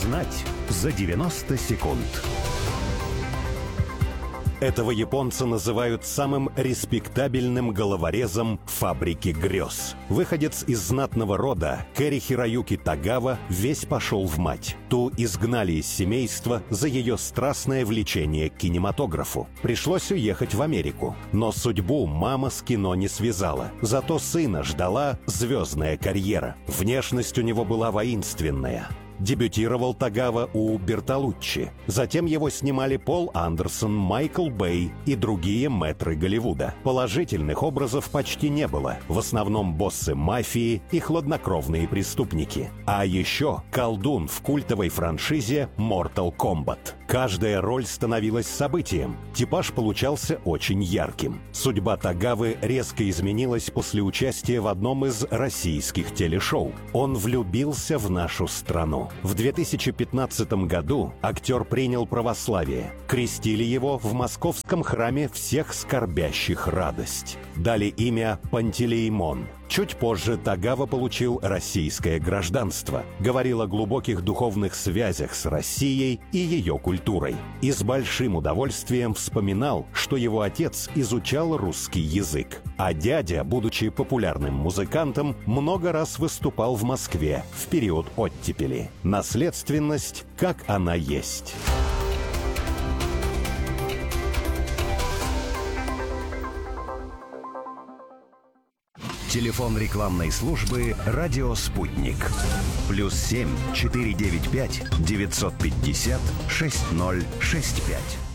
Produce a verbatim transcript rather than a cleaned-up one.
Узнать за девяносто секунд. Этого японца называют самым респектабельным головорезом фабрики грез. Выходец из знатного рода, Кэри Хироюки Тагава весь пошел в мать. Ту изгнали из семейства за ее страстное влечение к кинематографу. Пришлось уехать в Америку. Но судьбу мама с кино не связала. Зато сына ждала звездная карьера. Внешность у него была воинственная. Дебютировал Тагава у Бертолуччи. Затем его снимали Пол Андерсон, Майкл Бэй и другие мэтры Голливуда. Положительных образов почти не было. В основном боссы мафии и хладнокровные преступники. А еще колдун в культовой франшизе Mortal Kombat. Каждая роль становилась событием. Типаж получался очень ярким. Судьба Тагавы резко изменилась после участия в одном из российских телешоу. Он влюбился в нашу страну. В две тысячи пятнадцатом году актер принял православие. Крестили его в московском храме всех скорбящих радость. Дали имя Пантелеимон. Чуть позже Тагава получил российское гражданство. Говорил о глубоких духовных связях с Россией и ее культурой. И с большим удовольствием вспоминал, что его отец изучал русский язык. А дядя, будучи популярным музыкантом, много раз выступал в Москве в период оттепели. Наследственность, как она есть. Телефон рекламной службы «Радио Спутник». Плюс семь четыре девять пять девятьсот пятьдесят шесть ноль шесть пять.